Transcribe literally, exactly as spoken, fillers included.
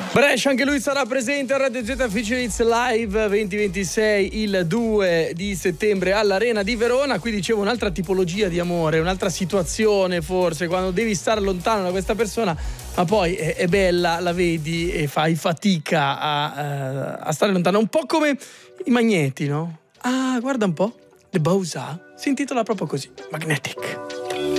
Brescia, anche lui sarà presente a Radio Z Feature Hits Live venti ventisei il due di settembre all'Arena di Verona. Qui dicevo un'altra tipologia di amore, un'altra situazione forse, quando devi stare lontano da questa persona, ma poi è, è bella, la vedi e fai fatica a, a stare lontano. Un po' come i magneti, no? Ah, guarda un po', The Bosa si intitola proprio così, Magnetic.